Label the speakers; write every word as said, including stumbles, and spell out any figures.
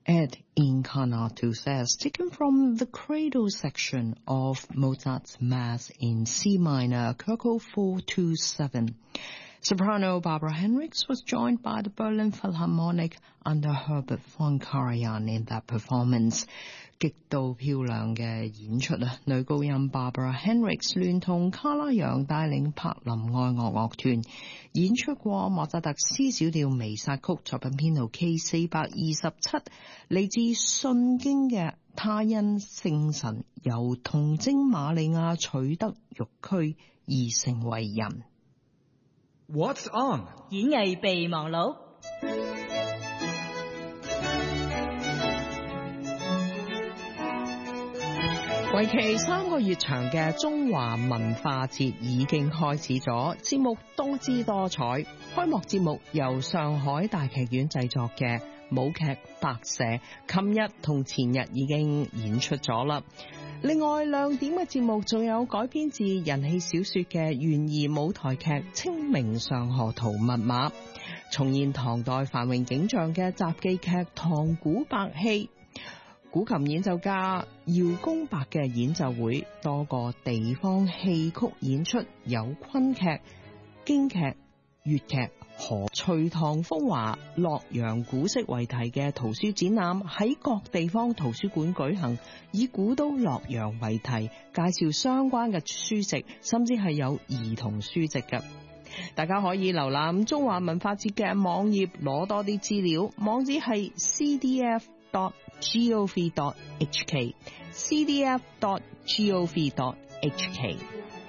Speaker 1: Ed Incarnato says, taken from the Cradle section of Mozart's Mass in C minor, Köchel four two seven. Soprano Barbara Hendricks was joined by the Berlin Philharmonic under Herbert von Karajan in that performance. 極度漂亮嘅演出啊！女高音 Barbara Hendricks 聯同卡拉揚帶領柏林愛樂樂團演出過莫扎特 C 小調彌撒曲作品編號 K 四百二十七，嚟自信經嘅他因聖神由童貞瑪利亞取得肉軀而成為人。
Speaker 2: What's on？
Speaker 3: 演藝備忘錄。
Speaker 1: 為期三個月長嘅中華文化節已經開始咗，節目多姿多彩。開幕節目由上海大劇院製作嘅舞劇《白蛇》，琴日同前日已經演出咗啦。另外亮點嘅節目仲有改編自人氣小說嘅懸疑舞台劇《清明上河圖密碼》，重現唐代繁榮景象嘅雜技劇《唐古白戲》。古琴演奏家姚公白嘅演奏會，多個地方戲曲演出，有昆劇、京劇、粵劇、何隋唐風華、洛陽古色為題嘅圖書展覽喺各地方圖書館舉行，以古都洛陽為題，介紹相關嘅書籍，甚至係有兒童書籍嘅。大家可以瀏覽中華文化節嘅網頁攞多啲資料，網址係 c d f dot gov dot h k c d f dot gov dot h k。